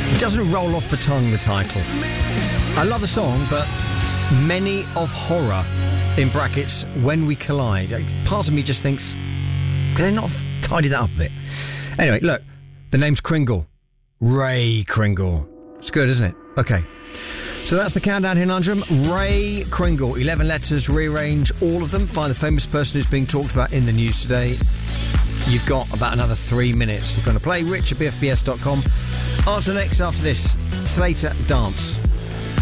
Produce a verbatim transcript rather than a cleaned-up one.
It doesn't roll off the tongue, the title. I love the song, but many of horror, in brackets, when we collide. Part of me just thinks, could they not have tidied that up a bit? Anyway, look, the name's Kringle. Ray Kringle. It's good, isn't it? Okay. So that's the Countdown Conundrum. Ray Kringle. eleven letters, rearrange all of them. Find the famous person who's being talked about in the news today. You've got about another three minutes. If you want to play, rich at b f b s dot com. Answer next after this. Slater Dance.